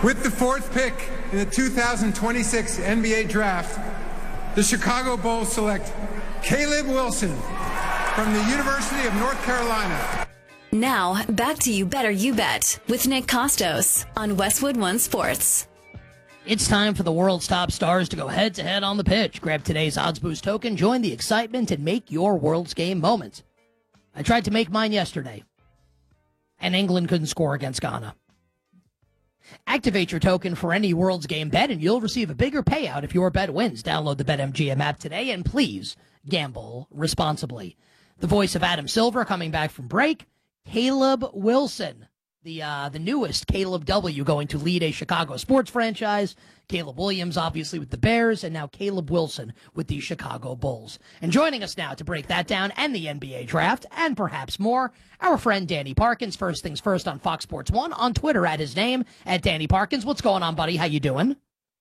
With the fourth pick in the 2026 NBA Draft, the Chicago Bulls select Caleb Wilson from the University of North Carolina. Now, back to You Better You Bet with Nick Costos on Westwood One Sports. It's time for the world's top stars to go head-to-head on the pitch. Grab today's Odds Boost token, join the excitement, and make your world's game moment. I tried to make mine yesterday, and England couldn't score against Ghana. Activate your token for any world's game bet, and you'll receive a bigger payout if your bet wins. Download the BetMGM app today, and please gamble responsibly. The voice of Adam Silver coming back from break, Caleb Wilson, the newest Caleb W. going to lead a Chicago sports franchise. Caleb Williams, obviously, with the Bears, and now Caleb Wilson with the Chicago Bulls. And joining us now to break that down and the NBA draft, and perhaps more, our friend Danny Parkins. First things first on Fox Sports 1, on Twitter at his name, at Danny Parkins. What's going on, buddy? How you doing?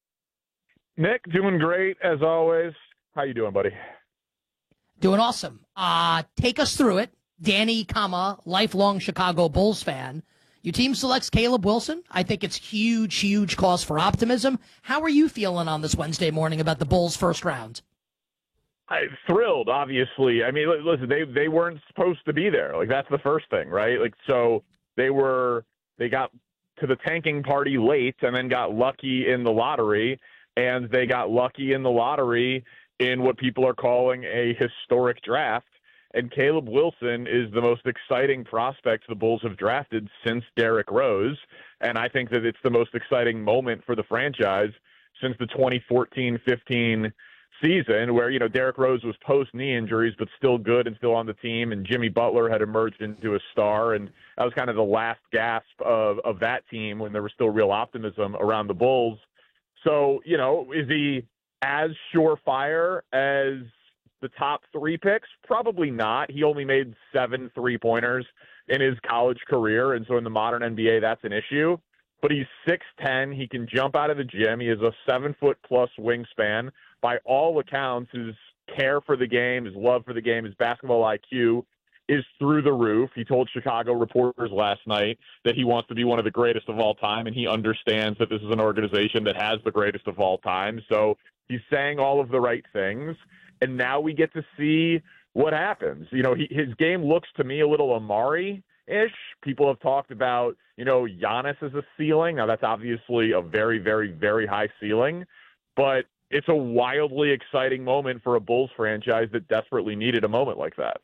Nick, doing great, as always. How you doing, buddy? Doing awesome. Take us through it. Danny, lifelong Chicago Bulls fan. Your team selects Caleb Wilson. I think it's huge cause for optimism. How are you feeling on this Wednesday morning about the Bulls' first round? I'm thrilled, obviously. I mean, listen, they weren't supposed to be there. Like, that's the first thing, right? Like, so they got to the tanking party late and then got lucky in the lottery, and they got lucky in the lottery in what people are calling a historic draft. And Caleb Wilson is the most exciting prospect the Bulls have drafted since Derrick Rose. And I think that it's the most exciting moment for the franchise since the 2014-15 season where, Derrick Rose was post-knee injuries but still good and still on the team, and Jimmy Butler had emerged into a star. And that was kind of the last gasp of that team when there was still real optimism around the Bulls. So, is he as surefire as the top three picks? Probably not. He only made 7 3-pointers in his college career, and so in the modern NBA, that's an issue. But he's 6'10". He can jump out of the gym. He has a 7-foot-plus wingspan. By all accounts, his care for the game, his love for the game, his basketball IQ is through the roof. He told Chicago reporters last night that he wants to be one of the greatest of all time, and he understands that this is an organization that has the greatest of all time. So he's saying all of the right things. And now we get to see what happens. His game looks to me a little Amari-ish. People have talked about, Giannis as a ceiling. Now, that's obviously a very, very, very high ceiling. But it's a wildly exciting moment for a Bulls franchise that desperately needed a moment like that.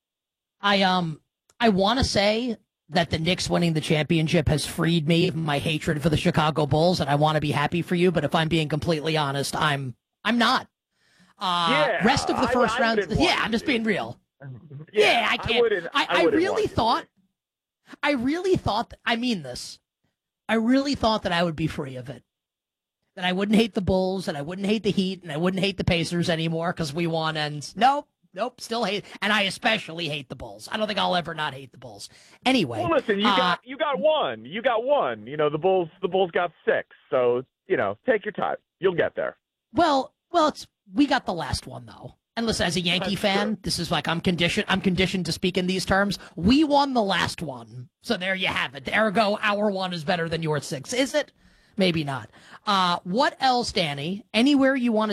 I want to say that the Knicks winning the championship has freed me from my hatred for the Chicago Bulls, and I want to be happy for you. But if I'm being completely honest, I'm not. Rest of the first round. Yeah, I'm just being real. Yeah, I can't. I really thought that, I mean this. I really thought that I would be free of it. That I wouldn't hate the Bulls, and I wouldn't hate the Heat, and I wouldn't hate the Pacers anymore because we won. And nope, still hate. And I especially hate the Bulls. I don't think I'll ever not hate the Bulls. Anyway. Well, listen, you got one. You got one. The Bulls got 6. So, take your time. You'll get there. Well, we got the last one, though. And listen, as a Yankee fan, this is like I'm conditioned to speak in these terms. We won the last one. So there you have it. Ergo, our one is better than your 6. Is it? Maybe not. What else, Danny? Anywhere you want to